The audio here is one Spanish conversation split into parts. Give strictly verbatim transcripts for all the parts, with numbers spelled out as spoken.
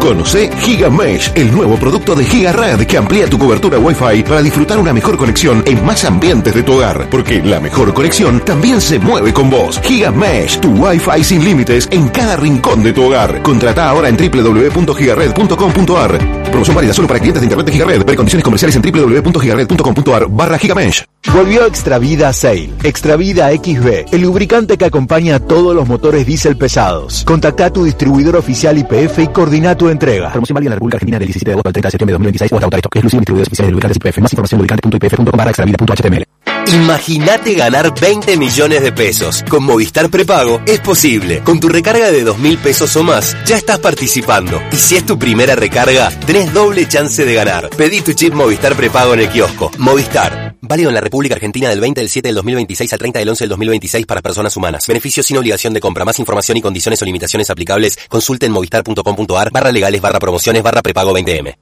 Conoce GigaMesh, el nuevo producto de GigaRed que amplía tu cobertura Wi-Fi para disfrutar una mejor conexión en más ambientes de tu hogar. Porque la mejor conexión también se mueve con vos. GigaMesh, tu Wi-Fi sin límites en cada rincón de tu hogar. Contrata ahora en doble u doble u doble u punto gigared punto com punto a r. Promoción válida solo para clientes de internet de GigaRed. Ver condiciones comerciales en doble u doble u doble u punto gigared punto com punto a r barra GigaMesh. Volvió Extravida Sail. Extravida X B, el lubricante que acompaña a todos los motores diésel pesados. Contacta a tu distribuidor oficial Y P F y coordina tu entrega. Promoción válida en la República Argentina del diecisiete de agosto al treinta de septiembre de dos mil veintiséis o hasta agotar stock. Exclusivo distribuidores oficiales de lubricantes Y P F. Más información lubricante punto i p f punto com barra extravida punto h t m l. Imagínate ganar veinte millones de pesos. Con Movistar Prepago es posible. Con tu recarga de dos mil pesos o más, ya estás participando. Y si es tu primera recarga, tenés doble chance de ganar. Pedí tu chip Movistar Prepago en el kiosco. Movistar. Válido en la República Argentina del veinte del siete del dos mil veintiséis al treinta del once del dos mil veintiséis para personas humanas. Beneficios sin obligación de compra. Más información y condiciones o limitaciones aplicables. Consulte en movistar punto com punto a r barra legales barra promociones barra prepago veinte eme.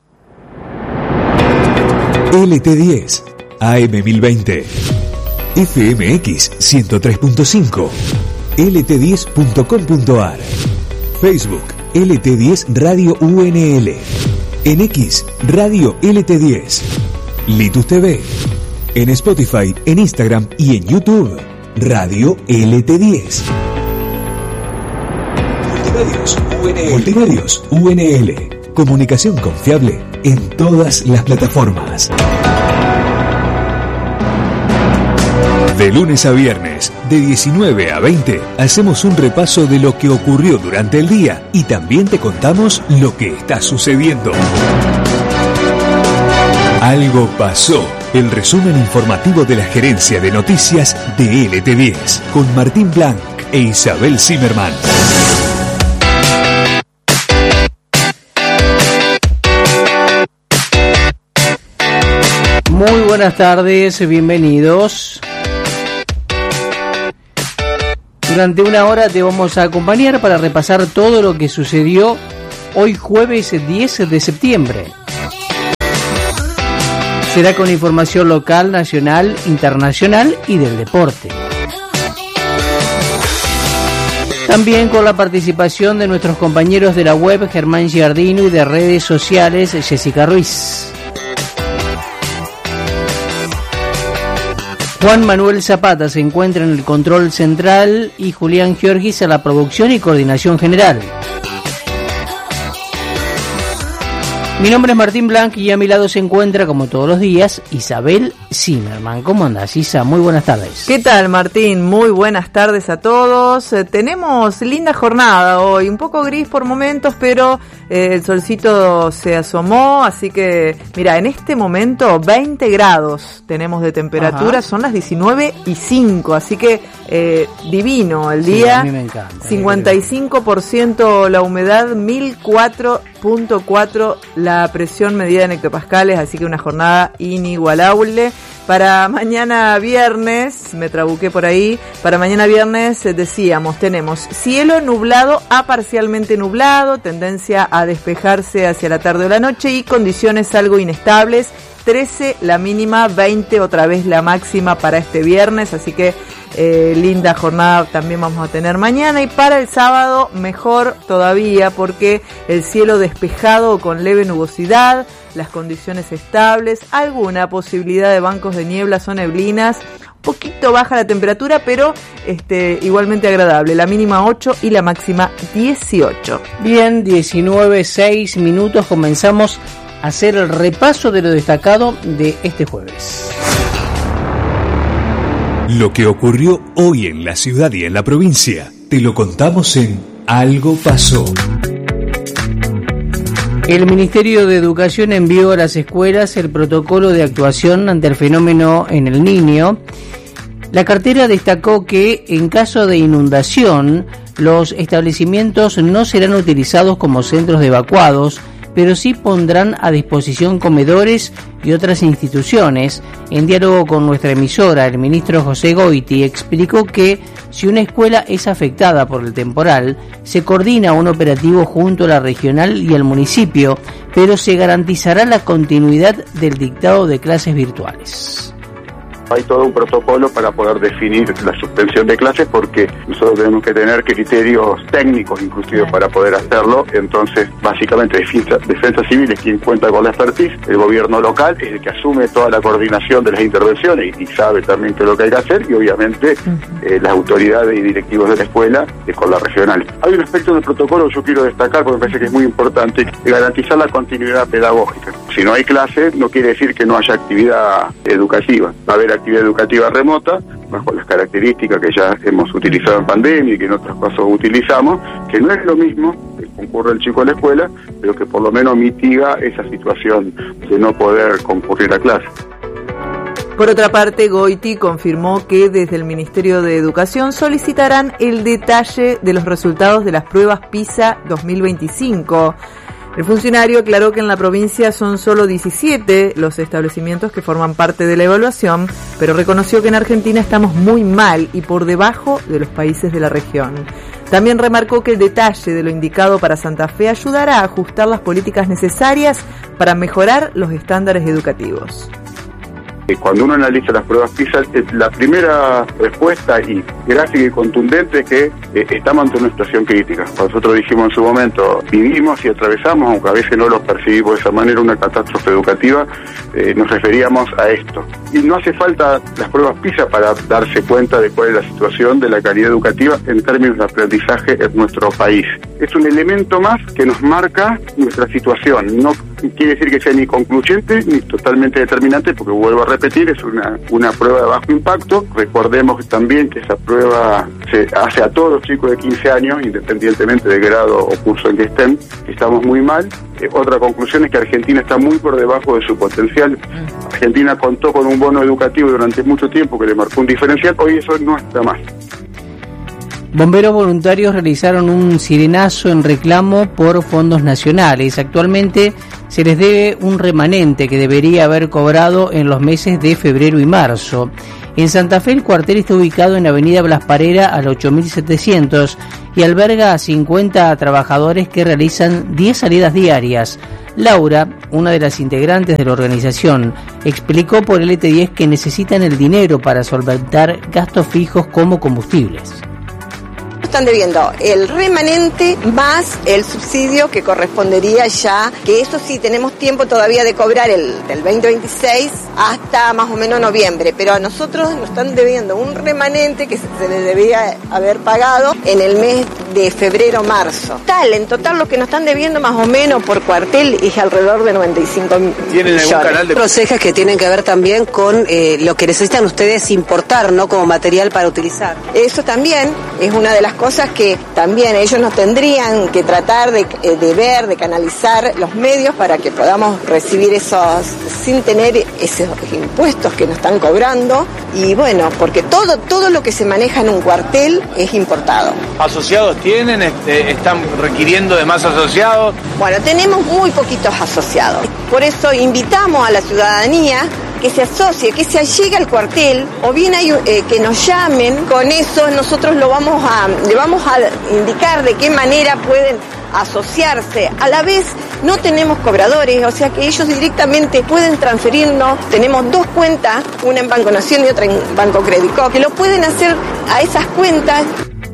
L T diez, A M mil veinte, F M X ciento tres punto cinco, L T diez punto com punto a r, Facebook L T diez Radio U N L, en X Radio L T diez, Litus T V, en Spotify, en Instagram y en YouTube Radio L T diez. Multimedios U N L. Multimedios U N L. Comunicación confiable en todas las plataformas. De lunes a viernes, de diecinueve a veinte, hacemos un repaso de lo que ocurrió durante el día y también te contamos lo que está sucediendo. Algo pasó. El resumen informativo de la gerencia de noticias de L T diez con Martín Blanc e Isabel Zimmerman. Muy buenas tardes, bienvenidos. Durante una hora te vamos a acompañar para repasar todo lo que sucedió hoy jueves diez de septiembre. Será con información local, nacional, internacional y del deporte. También con la participación de nuestros compañeros de la web Germán Giardino y de redes sociales Jessica Ruiz. Juan Manuel Zapata se encuentra en el control central y Julián Giorgis en la producción y coordinación general. Mi nombre es Martín Blanc y a mi lado se encuentra, como todos los días, Isabel Zimmerman. ¿Cómo andás, Isa? Muy buenas tardes. ¿Qué tal, Martín? Muy buenas tardes a todos. Eh, tenemos linda jornada hoy, un poco gris por momentos, pero eh, el solcito se asomó, así que, mira, en este momento veinte grados tenemos de temperatura. Ajá. Son las diecinueve y cinco, así que eh, divino el día. Sí, a mí me encanta. cincuenta y cinco por ciento la humedad, mil cuatro punto cuatro la presión medida en hectopascales, así que una jornada inigualable. Para mañana viernes, me trabuqué por ahí, para mañana viernes eh, decíamos, tenemos cielo nublado a parcialmente nublado, tendencia a despejarse hacia la tarde o la noche y condiciones algo inestables, trece la mínima, veinte otra vez la máxima para este viernes, así que eh, linda jornada también vamos a tener mañana. Y para el sábado mejor todavía porque el cielo despejado con leve nubosidad, las condiciones estables, alguna posibilidad de bancos de nieblas o neblinas, un poquito baja la temperatura, pero este igualmente agradable, la mínima ocho y la máxima dieciocho. Bien, diecinueve, seis minutos, comenzamos a hacer el repaso de lo destacado de este jueves. Lo que ocurrió hoy en la ciudad y en la provincia, te lo contamos en Algo Pasó. El Ministerio de Educación envió a las escuelas el protocolo de actuación ante el fenómeno en el Niño. La cartera destacó que en caso de inundación, los establecimientos no serán utilizados como centros de evacuados, pero sí pondrán a disposición comedores y otras instituciones. En diálogo con nuestra emisora, el ministro José Goiti explicó que si una escuela es afectada por el temporal, se coordina un operativo junto a la regional y al municipio, pero se garantizará la continuidad del dictado de clases virtuales. hay todo un protocolo para poder definir la suspensión de clases, porque nosotros tenemos que tener criterios técnicos inclusive para poder hacerlo. Entonces, básicamente, Defensa, Defensa Civil es quien cuenta con la expertise, el gobierno local es el que asume toda la coordinación de las intervenciones y, y sabe también qué es lo que hay que hacer, y obviamente eh, las autoridades y directivos de la escuela eh, con la regional. Hay un aspecto del protocolo que yo quiero destacar porque me parece que es muy importante, garantizar la continuidad pedagógica. Si no hay clase, no quiere decir que no haya actividad educativa. Va a haber actividad educativa remota, bajo las características que ya hemos utilizado en pandemia y que en otros casos utilizamos, que no es lo mismo que concurre el chico a la escuela, pero que por lo menos mitiga esa situación de no poder concurrir a clase. Por otra parte, Goiti confirmó que desde el Ministerio de Educación solicitarán el detalle de los resultados de las pruebas PISA dos mil veinticinco. El funcionario aclaró que en la provincia son solo diecisiete los establecimientos que forman parte de la evaluación, pero reconoció que en Argentina estamos muy mal y por debajo de los países de la región. También remarcó que el detalle de lo indicado para Santa Fe ayudará a ajustar las políticas necesarias para mejorar los estándares educativos. Cuando uno analiza las pruebas PISA, la primera respuesta y gráfica y contundente es que eh, estamos ante una situación crítica. Nosotros dijimos en su momento, vivimos y atravesamos, aunque a veces no lo percibimos de esa manera, una catástrofe educativa, eh, nos referíamos a esto. Y no hace falta las pruebas PISA para darse cuenta de cuál es la situación de la calidad educativa en términos de aprendizaje en nuestro país. Es un elemento más que nos marca nuestra situación. No quiere decir que sea ni concluyente ni totalmente determinante, porque vuelvo a repetir, es una, una prueba de bajo impacto. Recordemos también que esa prueba se hace a todos los chicos de quince años, independientemente del grado o curso en que estén. Estamos muy mal. Eh, otra conclusión es que Argentina está muy por debajo de su potencial. Argentina contó con un bono educativo durante mucho tiempo que le marcó un diferencial. Hoy eso no está más. Bomberos voluntarios realizaron un sirenazo en reclamo por fondos nacionales. Actualmente se les debe un remanente que debería haber cobrado en los meses de febrero y marzo. En Santa Fe el cuartel está ubicado en Avenida Blas Parera al ocho mil setecientos y alberga a cincuenta trabajadores que realizan diez salidas diarias. Laura, una de las integrantes de la organización, explicó por L T diez que necesitan el dinero para solventar gastos fijos como combustibles. Están debiendo el remanente más el subsidio que correspondería ya, que eso sí tenemos tiempo todavía de cobrar el del veinte veintiséis hasta más o menos noviembre, pero a nosotros nos están debiendo un remanente que se les debía haber pagado en el mes de febrero-marzo. Tal, en total lo que nos están debiendo más o menos por cuartel es alrededor de noventa y cinco millones. ¿Tienen algún canal de otros ejes que tienen que ver también con eh, lo que necesitan ustedes importar, ¿no? Como material para utilizar? Eso también es una de las cosas que también ellos nos tendrían que tratar de, de ver, de canalizar los medios para que podamos recibir esos, sin tener esos impuestos que nos están cobrando. Y bueno, porque todo, todo lo que se maneja en un cuartel es importado. ¿Asociados tienen? Este, ¿Están requiriendo de más asociados? Bueno, tenemos muy poquitos asociados. Por eso invitamos a la ciudadanía que se asocie, que se allegue al cuartel, o bien hay, eh, que nos llamen. Con eso nosotros lo vamos a, le vamos a indicar de qué manera pueden asociarse. A la vez no tenemos cobradores, o sea que ellos directamente pueden transferirnos. Tenemos dos cuentas, una en Banco Nación y otra en Banco Crédito, que lo pueden hacer a esas cuentas.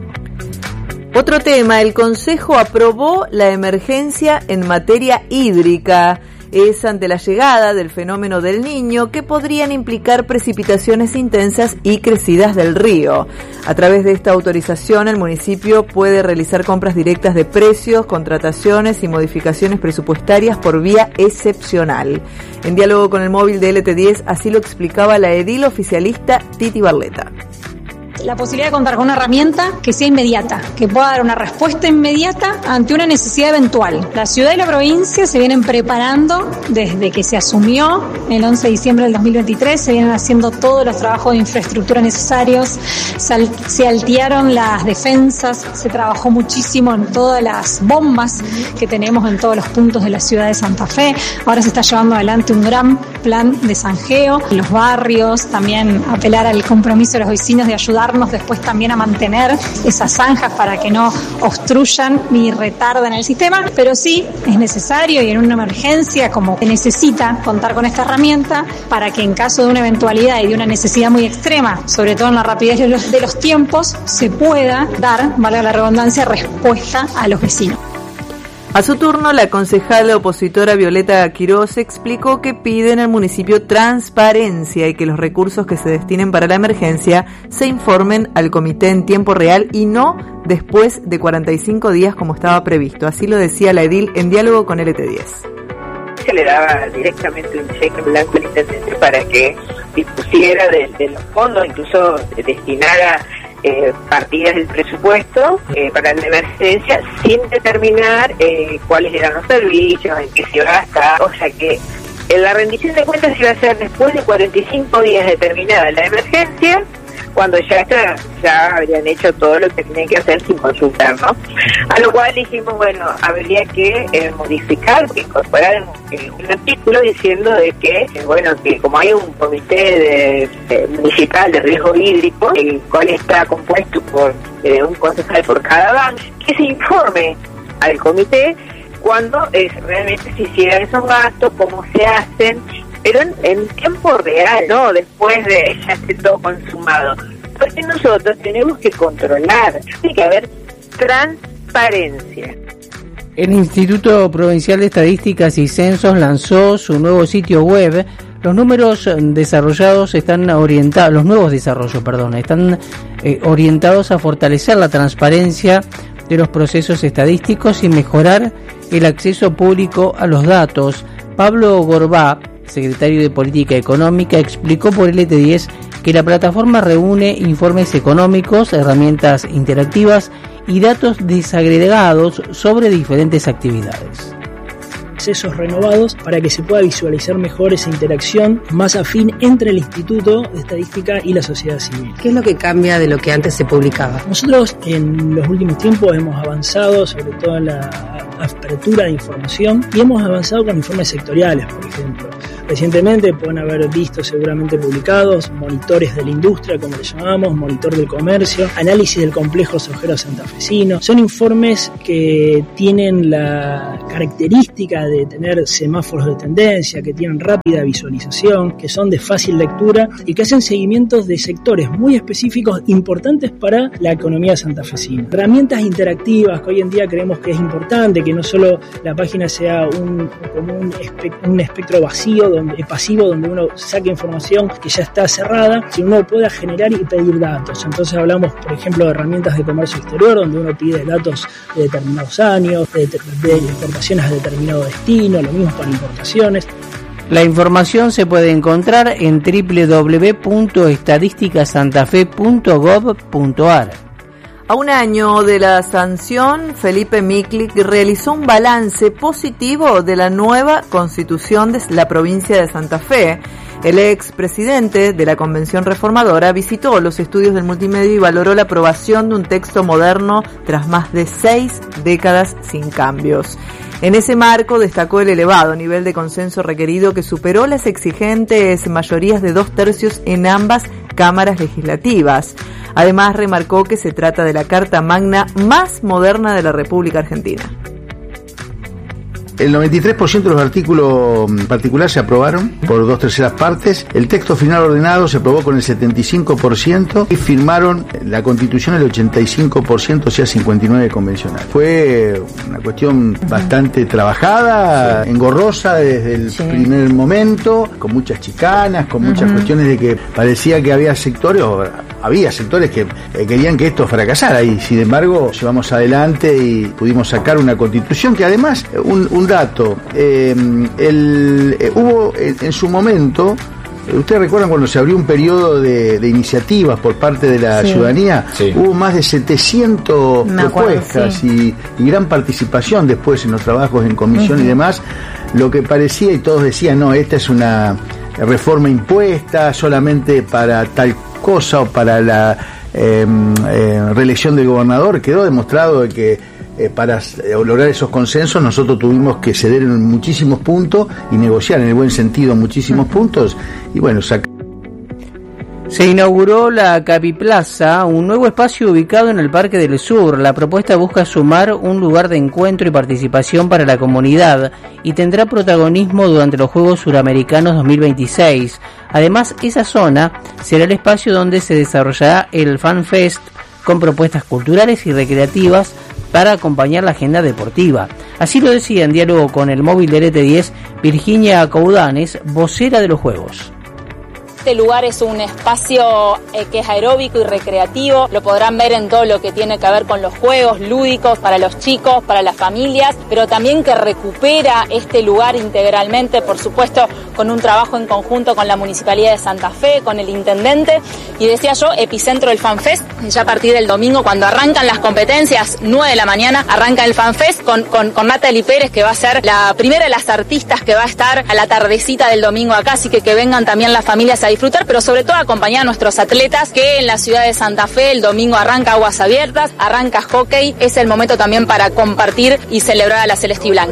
Otro tema, el Consejo aprobó la emergencia en materia hídrica. Es ante la llegada del fenómeno del Niño que podrían implicar precipitaciones intensas y crecidas del río. A través de esta autorización, el municipio puede realizar compras directas de precios, contrataciones y modificaciones presupuestarias por vía excepcional. En diálogo con el móvil de L T diez, así lo explicaba la edil oficialista Titi Barleta. La posibilidad de contar con una herramienta que sea inmediata, que pueda dar una respuesta inmediata ante una necesidad eventual. La ciudad y la provincia se vienen preparando desde que se asumió el once de diciembre del dos mil veintitrés, se vienen haciendo todos los trabajos de infraestructura necesarios, se, se altearon las defensas, se trabajó muchísimo en todas las bombas que tenemos en todos los puntos de la ciudad de Santa Fe. Ahora se está llevando adelante un gran plan de zanjeo en los barrios, también apelar al compromiso de los vecinos de ayudarnos después también a mantener esas zanjas para que no obstruyan ni retarden el sistema, pero sí es necesario y en una emergencia como que necesita contar con esta herramienta para que en caso de una eventualidad y de una necesidad muy extrema, sobre todo en la rapidez de los, de los tiempos, se pueda dar, valga la redundancia, respuesta a los vecinos. A su turno, la concejala opositora Violeta Quiroz explicó que pide en el municipio transparencia y que los recursos que se destinen para la emergencia se informen al comité en tiempo real y no después de cuarenta y cinco días como estaba previsto. Así lo decía la edil en diálogo con L T diez. Se le daba directamente un cheque en blanco al intendente para que dispusiera de, de los fondos, incluso destinara Eh, partidas del presupuesto eh, para la emergencia sin determinar eh, cuáles eran los servicios, en qué se iba a gastar, o sea que en la rendición de cuentas se iba a hacer después de cuarenta y cinco días determinada la emergencia, cuando ya está, ya habrían hecho todo lo que tenían que hacer sin consultar, ¿no? A lo cual dijimos, bueno, habría que eh, modificar, incorporar eh, un artículo diciendo de que, eh, bueno, que como hay un comité de, de municipal de riesgo hídrico, el cual está compuesto por eh, un concejal por cada banco, que se informe al comité cuando eh, realmente se hicieran esos gastos, cómo se hacen, pero en, en tiempo real, ¿no? Después de ya esté todo consumado. Porque nosotros tenemos que controlar, tiene que haber transparencia. El Instituto Provincial de Estadísticas y Censos lanzó su nuevo sitio web. Los números desarrollados están orientados, los nuevos desarrollos, perdón, están eh, orientados a fortalecer la transparencia de los procesos estadísticos y mejorar el acceso público a los datos. Pablo Gorbá, secretario de Política Económica, explicó por L T diez que la plataforma reúne informes económicos, herramientas interactivas y datos desagregados sobre diferentes actividades. Accesos renovados para que se pueda visualizar mejor esa interacción más afín entre el Instituto de Estadística y la sociedad civil. ¿Qué es lo que cambia de lo que antes se publicaba? Nosotros en los últimos tiempos hemos avanzado, sobre todo en la apertura de información, y hemos avanzado con informes sectoriales, por ejemplo. Recientemente pueden haber visto seguramente publicados monitores de la industria, como le llamamos, monitor del comercio, análisis del complejo sojero santafesino. Son informes que tienen la característica de tener semáforos de tendencia, que tienen rápida visualización, que son de fácil lectura y que hacen seguimientos de sectores muy específicos importantes para la economía santafesina. Herramientas interactivas que hoy en día creemos que es importante, que no solo la página sea un, como un, espe- un espectro vacío, donde, pasivo, donde uno saca información que ya está cerrada, sino uno pueda generar y pedir datos. Entonces hablamos, por ejemplo, de herramientas de comercio exterior, donde uno pide datos de determinados años, de, de exportaciones a determinado destino, lo mismo para importaciones. La información se puede encontrar en doble u doble u doble u punto estadística santa fe punto gov punto a r. A un año de la sanción, Felipe Miklik realizó un balance positivo de la nueva constitución de la provincia de Santa Fe. El expresidente de la Convención Reformadora visitó los estudios del multimedia y valoró la aprobación de un texto moderno tras más de seis décadas sin cambios. En ese marco destacó el elevado nivel de consenso requerido que superó las exigentes mayorías de dos tercios en ambas cámaras legislativas. Además, remarcó que se trata de la Carta Magna más moderna de la República Argentina. El noventa y tres por ciento de los artículos particulares se aprobaron por dos terceras partes. El texto final ordenado se aprobó con el setenta y cinco por ciento y firmaron la Constitución el ochenta y cinco por ciento, o sea, cincuenta y nueve por ciento convencional. Fue una cuestión bastante trabajada, sí. engorrosa desde el sí. primer momento, con muchas chicanas, con muchas uh-huh. cuestiones de que parecía que había sectores, o había sectores que eh, querían que esto fracasara, y sin embargo llevamos adelante y pudimos sacar una Constitución que además, un, un dato, eh, el, eh, hubo en, en su momento, ¿ustedes recuerdan cuando se abrió un periodo de, de iniciativas por parte de la sí. ciudadanía? Sí. Hubo más de setecientas propuestas sí. y, y gran participación después en los trabajos en comisión uh-huh. y demás, lo que parecía, y todos decían, no, esta es una reforma impuesta solamente para tal cosa o para la eh, eh, reelección del gobernador. Quedó demostrado de que eh, para eh, lograr esos consensos nosotros tuvimos que ceder en muchísimos puntos y negociar en el buen sentido muchísimos puntos y bueno, sacar. Se inauguró la Capiplaza, un nuevo espacio ubicado en el Parque del Sur. La propuesta busca sumar un lugar de encuentro y participación para la comunidad y tendrá protagonismo durante los Juegos Suramericanos dos mil veintiséis. Además, esa zona será el espacio donde se desarrollará el Fan Fest con propuestas culturales y recreativas para acompañar la agenda deportiva. Así lo decía en diálogo con el móvil de L T diez Virginia Coudanes, vocera de los Juegos. Este lugar es un espacio eh, que es aeróbico y recreativo, lo podrán ver en todo lo que tiene que ver con los juegos lúdicos para los chicos, para las familias, pero también que recupera este lugar integralmente, por supuesto, con un trabajo en conjunto con la Municipalidad de Santa Fe, con el Intendente, y decía yo, epicentro del FanFest, ya a partir del domingo, cuando arrancan las competencias, nueve de la mañana, arranca el FanFest con, con, con Natalie Pérez, que va a ser la primera de las artistas que va a estar a la tardecita del domingo acá, así que que vengan también las familias a disfrutar, pero sobre todo acompañar a nuestros atletas, que en la ciudad de Santa Fe el domingo arranca aguas abiertas, arranca hockey, es el momento también para compartir y celebrar a la Celeste y Blanca.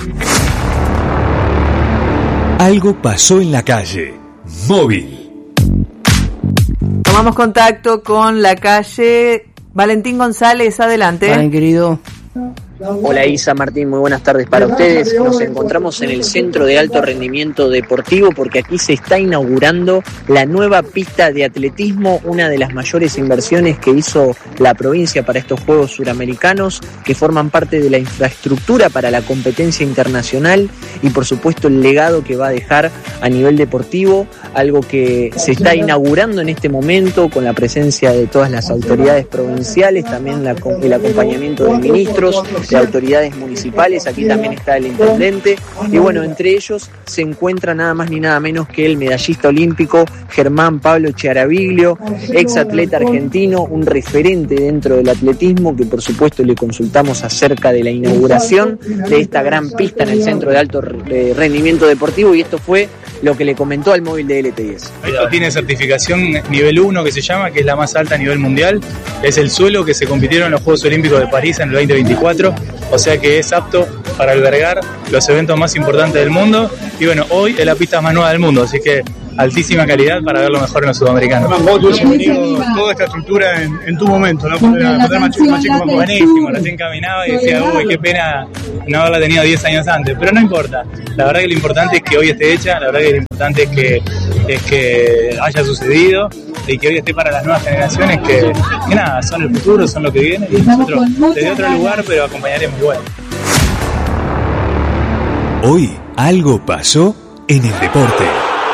Algo pasó en la calle. Móvil. Tomamos contacto con la calle. Valentín González, adelante. Valen, querido. Hola Isa, Martín, muy buenas tardes para ustedes. Nos encontramos en el Centro de Alto Rendimiento Deportivo porque aquí se está inaugurando la nueva pista de atletismo, una de las mayores inversiones que hizo la provincia para estos Juegos Suramericanos, que forman parte de la infraestructura para la competencia internacional y por supuesto el legado que va a dejar a nivel deportivo, algo que se está inaugurando en este momento con la presencia de todas las autoridades provinciales, también la, el acompañamiento de ministros, de autoridades municipales, aquí también está el intendente, y bueno, entre ellos se encuentra nada más ni nada menos que el medallista olímpico Germán Pablo Chiaraviglio, ex atleta argentino, un referente dentro del atletismo, que por supuesto le consultamos acerca de la inauguración de esta gran pista en el Centro de Alto Rendimiento Deportivo, y esto fue lo que le comentó al móvil de L T diez. Esto tiene certificación nivel uno, que se llama, que es la más alta a nivel mundial. Es el suelo que se compitieron en los Juegos Olímpicos de París en el veinte veinticuatro, o sea que es apto para albergar los eventos más importantes del mundo. Y bueno, hoy es la pista más nueva del mundo, así que altísima calidad para verlo mejor en los sudamericanos. Vos has venido toda esta estructura en, en tu momento, ¿no? Cuando era más chico, más chico, más buenísimo, recién caminaba y decía, uy, qué pena no haberla tenido diez años antes, pero no importa. La verdad que lo importante es que hoy esté hecha, la verdad que lo importante es que, es que haya sucedido y que hoy esté para las nuevas generaciones que, que nada, son el futuro, son lo que viene, y nosotros desde otro lugar, pero acompañaremos igual. Hoy algo pasó en el deporte.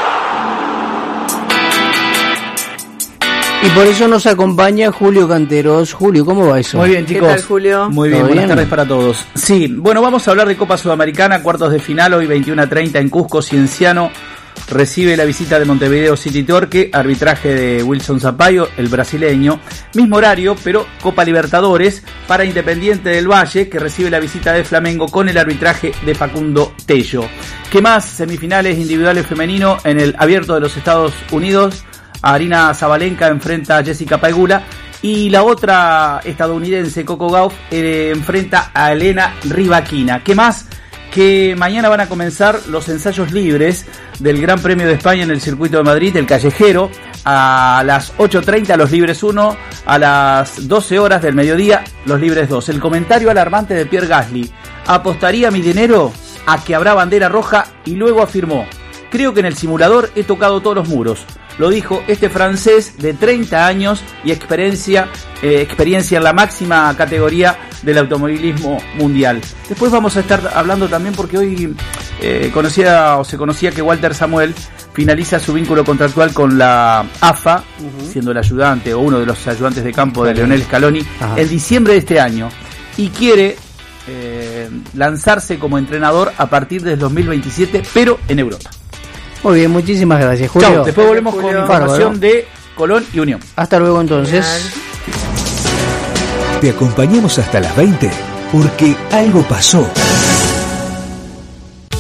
Y por eso nos acompaña Julio Canteros. Julio, ¿cómo va eso? Muy bien, chicos. ¿Qué tal, Julio? Muy bien, ¿Todo buenas bien? tardes para todos. Sí, bueno, vamos a hablar de Copa Sudamericana, cuartos de final, hoy veintiuno a treinta en Cusco. Cienciano recibe la visita de Montevideo City Torque, arbitraje de Wilson Sampaio, el brasileño. Mismo horario, pero Copa Libertadores para Independiente del Valle, que recibe la visita de Flamengo con el arbitraje de Facundo Tello. ¿Qué más? Semifinales individuales femenino en el Abierto de los Estados Unidos. Arina Zabalenka enfrenta a Jessica Pegula y la otra estadounidense, Coco Gauff, eh, enfrenta a Elena Rybakina. ¿Qué más? Que mañana van a comenzar los ensayos libres del Gran Premio de España en el Circuito de Madrid, el Callejero, a las ocho treinta los libres uno, a las doce horas del mediodía los libres dos. El comentario alarmante de Pierre Gasly: apostaría mi dinero a que habrá bandera roja, y luego afirmó: creo que en el simulador he tocado todos los muros. Lo dijo este francés de treinta años y experiencia, eh, experiencia en la máxima categoría del automovilismo mundial. Después vamos a estar hablando también, porque hoy eh, conocía o se conocía que Walter Samuel finaliza su vínculo contractual con la A F A, uh-huh. siendo el ayudante o uno de los ayudantes de campo de Leonel Scaloni, Ajá. en diciembre de este año, y quiere eh, lanzarse como entrenador a partir del dos mil veintisiete, pero en Europa. Muy bien, muchísimas gracias, Julio. Chau, después volvemos Julio. con información de Colón y Unión. Hasta luego entonces. Te acompañamos hasta las veinte porque algo pasó.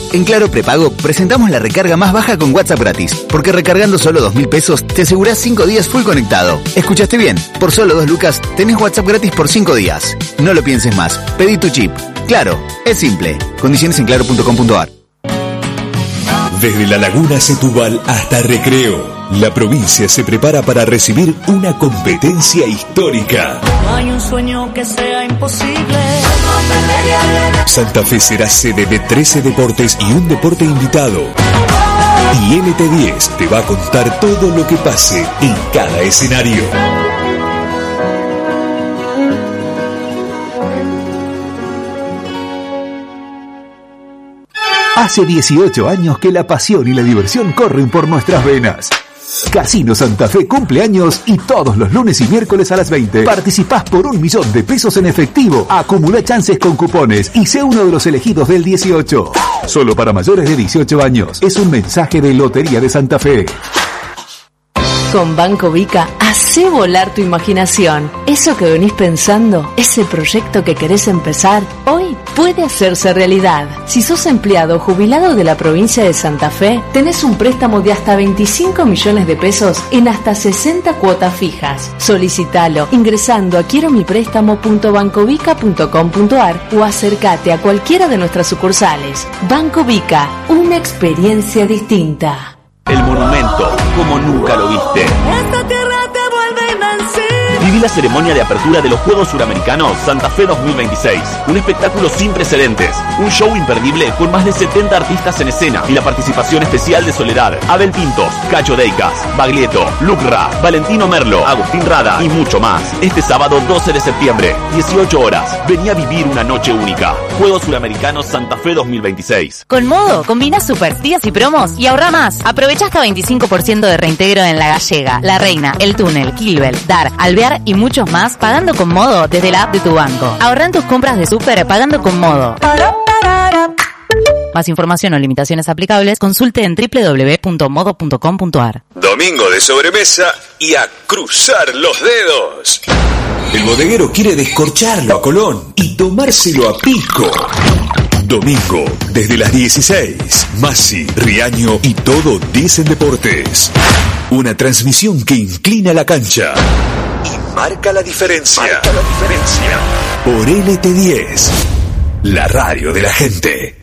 En Claro Prepago presentamos la recarga más baja con WhatsApp gratis, porque recargando solo dos mil pesos te asegurás cinco días full conectado. ¿Escuchaste bien? Por solo dos lucas tenés WhatsApp gratis por cinco días. No lo pienses más, pedí tu chip. Claro, es simple. Condiciones en claro punto com punto a r. Desde la Laguna Setúbal hasta Recreo, la provincia se prepara para recibir una competencia histórica. No hay un sueño que sea imposible. Santa Fe será sede de trece deportes y un deporte invitado. Y L T diez te va a contar todo lo que pase en cada escenario. Hace dieciocho años que la pasión y la diversión corren por nuestras venas. Casino Santa Fe cumple años y todos los lunes y miércoles a las veinte participás por un millón de pesos en efectivo. Acumula chances con cupones y sé uno de los elegidos del dieciocho. Solo para mayores de dieciocho años. Es un mensaje de Lotería de Santa Fe. Con Banco Vica, hacé volar tu imaginación. Eso que venís pensando, ese proyecto que querés empezar, hoy puede hacerse realidad. Si sos empleado o jubilado de la provincia de Santa Fe, tenés un préstamo de hasta veinticinco millones de pesos en hasta sesenta cuotas fijas. Solicitalo ingresando a quiero mi préstamo punto bancovica punto com punto a r o acércate a cualquiera de nuestras sucursales. Banco Vica, una experiencia distinta. El monumento, como nunca lo viste. Esta tierra te vuelve invencible. Viví la ceremonia de apertura de los Juegos Suramericanos Santa Fe dos mil veintiséis. Un espectáculo sin precedentes. Un show imperdible con más de setenta artistas en escena. Y la participación especial de Soledad, Abel Pintos, Cacho Deicas, Baglietto, Lucra, Valentino Merlo, Agustín Rada y mucho más. Este sábado doce de septiembre, dieciocho horas. Vení a vivir una noche única. Juegos Suramericanos Santa Fe dos mil veintiséis. Con Modo, combina super días y promos y ahorra más. Aprovecha hasta veinticinco por ciento de reintegro en La Gallega, La Reina, El Túnel, Kilbel, Dar, Alvear y muchos más pagando con Modo desde la app de tu banco. Ahorra en tus compras de súper pagando con Modo. Más información o limitaciones aplicables, consulte en doble u doble u doble u punto modo punto com punto a r. Domingo de sobremesa y a cruzar los dedos. El bodeguero quiere descorcharlo a Colón y tomárselo a pico. Domingo, desde las dieciséis, Masi, Riaño y todo dicen deportes. Una transmisión que inclina la cancha y marca la diferencia. Marca la diferencia. Por L T diez, la radio de la gente.